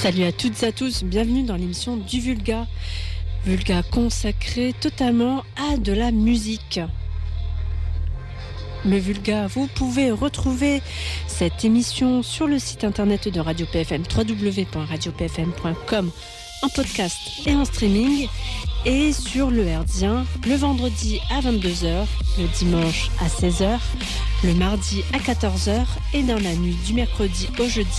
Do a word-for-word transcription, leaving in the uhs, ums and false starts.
Salut à toutes et à tous, bienvenue dans l'émission du Vulga. Vulga consacré totalement à de la musique. Le Vulga, vous pouvez retrouver cette émission sur le site internet de Radio P F M, w w w point radio p f m point com, en podcast et en streaming, et sur le Herdien, le vendredi à vingt-deux heures, le dimanche à seize heures, le mardi à quatorze heures et dans la nuit du mercredi au jeudi